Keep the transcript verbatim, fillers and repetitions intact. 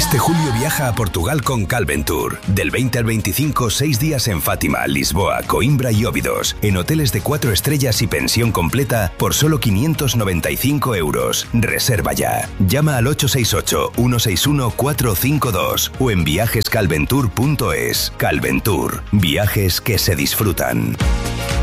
Este julio viaja a Portugal con Calventour. Del veinte al veinticinco, seis días en Fátima, Lisboa, Coimbra y Óbidos. En hoteles de cuatro estrellas y pensión completa por solo quinientos noventa y cinco euros. Reserva ya. Llama al ocho seis ocho, uno seis uno, cuatro cinco dos o en viajes calventour punto es. Calventour. Viajes que se disfrutan.